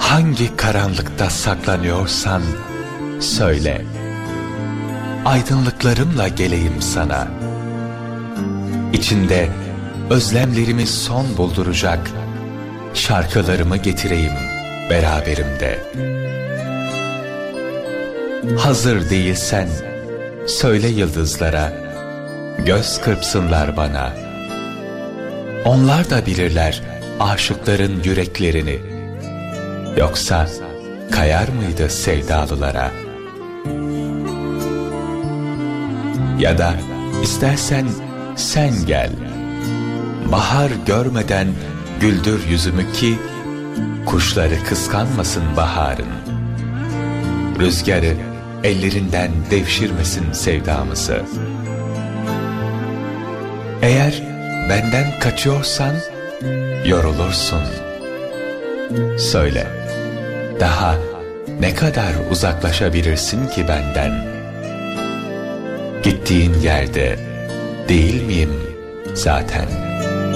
Hangi karanlıkta saklanıyorsan söyle. Aydınlıklarımla geleyim sana. İçinde özlemlerimi son bulduracak şarkılarımı getireyim beraberimde. Hazır değilsen söyle yıldızlara, göz kırpsınlar bana. Onlar da bilirler aşıkların yüreklerini. Yoksa kayar mıydı sevdalılara? Ya da istersen sen gel, bahar görmeden güldür yüzümü ki kuşları kıskanmasın baharın. Rüzgarı ellerinden devşirmesin sevdamızı. Eğer benden kaçıyorsan yorulursun. Söyle, daha ne kadar uzaklaşabilirsin ki benden? Gittiğin yerde değil miyim zaten?